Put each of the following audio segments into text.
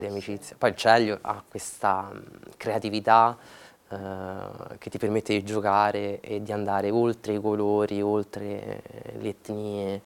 di amicizia. Poi il Celio ha questa creatività che ti permette di giocare e di andare oltre i colori, oltre le etnie.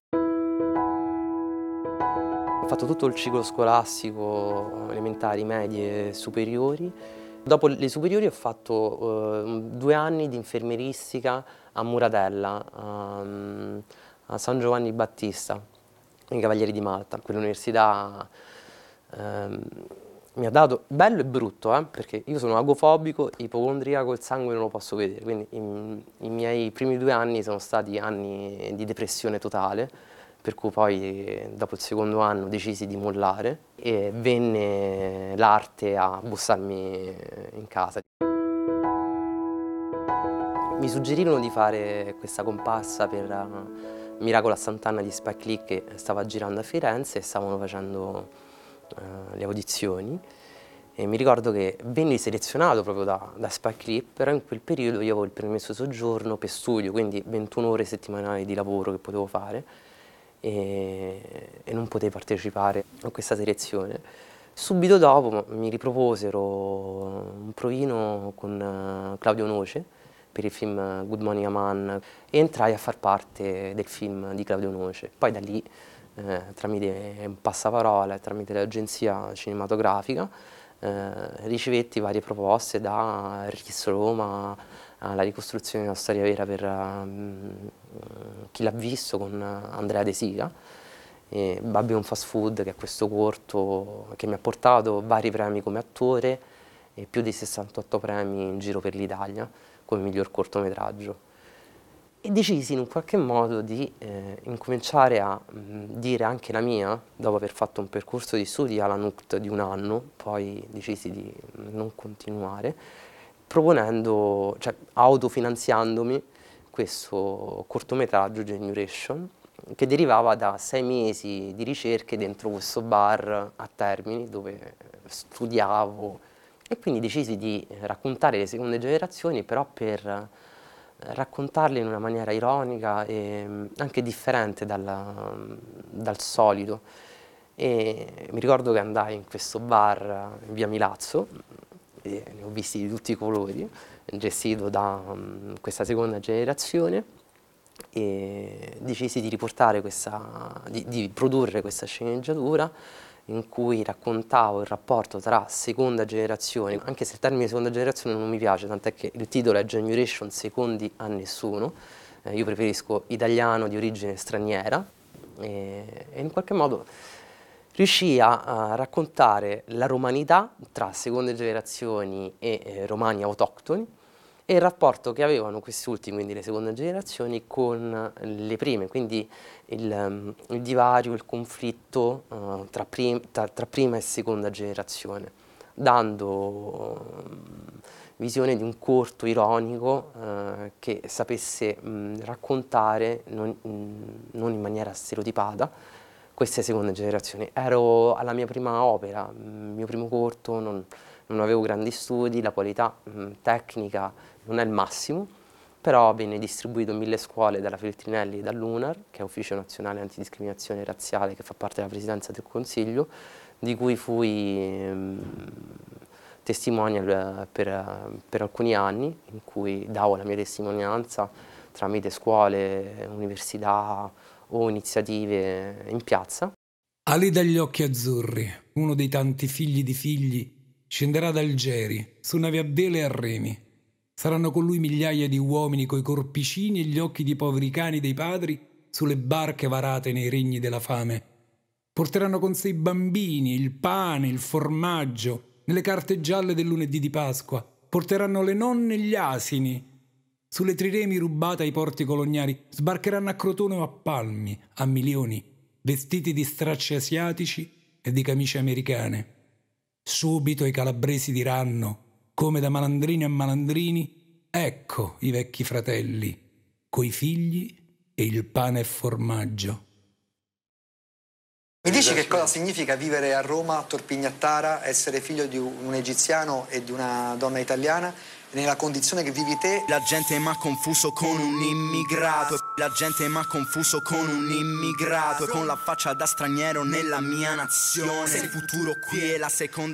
Ho fatto tutto il ciclo scolastico, elementari, medie, superiori. Dopo le superiori ho fatto 2 anni di infermieristica a Muratella, a San Giovanni Battista, nei Cavalieri di Malta. Quell'università mi ha dato bello e brutto, perché io sono agofobico, ipocondriaco, il sangue non lo posso vedere, quindi i miei primi 2 anni sono stati anni di depressione totale, per cui poi dopo il secondo anno decisi di mollare e venne l'arte a bussarmi in casa. Mi suggerirono di fare questa comparsa per Miracolo a Sant'Anna di Spike Lee che stava girando a Firenze e stavano facendo le audizioni e mi ricordo che venni selezionato proprio da Spike Lee, però in quel periodo io avevo il permesso soggiorno per studio, quindi 21 ore settimanali di lavoro che potevo fare e non potevo partecipare a questa selezione. Subito dopo mi riproposero un provino con Claudio Noce per il film Good Morning Aman e entrai a far parte del film di Claudio Noce. Poi da lì, tramite un passaparola e tramite l'agenzia cinematografica, ricevetti varie proposte da RIS Roma alla ricostruzione di una storia vera per Chi l'ha visto con Andrea De Sica e Babylon Fast Food, che è questo corto che mi ha portato vari premi come attore e più di 68 premi in giro per l'Italia come miglior cortometraggio. E decisi in un qualche modo di incominciare a dire anche la mia, dopo aver fatto un percorso di studi alla NUCT di 1 anno, poi decisi di non continuare, proponendo, cioè autofinanziandomi questo cortometraggio Generation, che derivava da 6 mesi di ricerche dentro questo bar a Termini, dove studiavo, e quindi decisi di raccontare le seconde generazioni, però per raccontarle in una maniera ironica e anche differente dal solito. E mi ricordo che andai in questo bar in via Milazzo, e ne ho visti di tutti i colori, gestito da questa seconda generazione, e decisi di riportare di produrre questa sceneggiatura in cui raccontavo il rapporto tra seconda generazione, anche se il termine seconda generazione non mi piace, tant'è che il titolo è Generation Secondi a Nessuno, io preferisco italiano di origine straniera e in qualche modo riuscii a raccontare la romanità tra seconde generazioni e romani autoctoni e il rapporto che avevano questi ultimi, quindi le seconde generazioni, con le prime, quindi il divario, il conflitto tra prima e seconda generazione, dando visione di un corto ironico che sapesse raccontare, non in maniera stereotipata, queste seconde generazioni. Ero alla mia prima opera, il mio primo corto, non avevo grandi studi, la qualità tecnica non è il massimo, però venne distribuito in 1000 scuole dalla Feltrinelli e dall'UNAR, che è Ufficio Nazionale Antidiscriminazione Razziale, che fa parte della Presidenza del Consiglio, di cui fui testimonial per alcuni anni, in cui davo la mia testimonianza tramite scuole, università o iniziative in piazza. Ali dagli occhi azzurri, uno dei tanti figli di figli, scenderà da Algeri, su navi a vele e a remi. Saranno con lui migliaia di uomini coi corpicini e gli occhi di poveri cani dei padri sulle barche varate nei regni della fame. Porteranno con sé i bambini, il pane, il formaggio, nelle carte gialle del lunedì di Pasqua. Porteranno le nonne e gli asini. Sulle triremi rubate ai porti coloniali sbarcheranno a Crotone o a Palmi, a milioni, vestiti di stracci asiatici e di camicie americane. Subito i calabresi diranno, come da malandrini a malandrini, ecco i vecchi fratelli, coi figli e il pane e formaggio. Mi dici che cosa significa vivere a Roma, a Torpignattara, essere figlio di un egiziano e di una donna italiana, nella condizione che vivi te? La gente m'ha confuso con un immigrato. La gente m'ha confuso con un immigrato, con la faccia da straniero nella mia nazione. Se il futuro qui è la seconda